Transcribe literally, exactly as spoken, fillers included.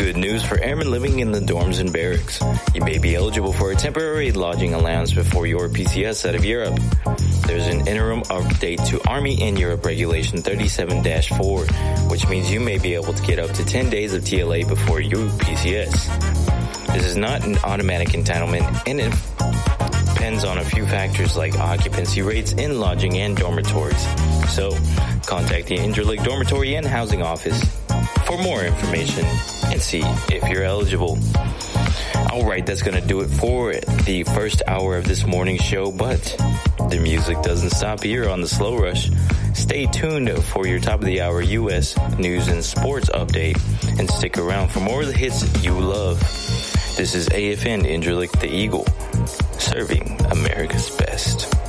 Good news for airmen living in the dorms and barracks. You may be eligible for a temporary lodging allowance before your P C S out of Europe. There's an interim update to Army in Europe Regulation thirty-seven dash four, which means you may be able to get up to ten days of T L A before you P C S. This is not an automatic entitlement, and it depends on a few factors like occupancy rates in lodging and dormitories. So, contact the Interlake Dormitory and Housing Office for more information and see if you're eligible. All right, that's going to do it for the first hour of this morning's show, but the music doesn't stop here on the Slow Rush. Stay tuned for your top of the hour U S news and sports update, and stick around for more of the hits you love. This is A F N Interlake the Eagle, serving America's best.